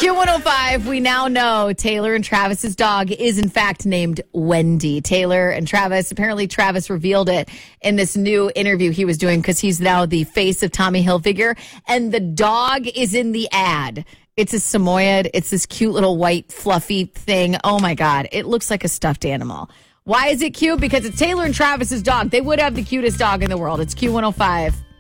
Q105, we now know Taylor and Travis's dog is in fact named Wendy. Taylor and Travis, apparently Travis revealed it in this new interview he was doing because he's now the face of Tommy Hilfiger, and the dog is in the ad. It's a Samoyed. It's this cute little white fluffy thing. Oh my God. It looks like a stuffed animal. Why is it cute? Because it's Taylor and Travis's dog. They would have the cutest dog in the world. It's Q105.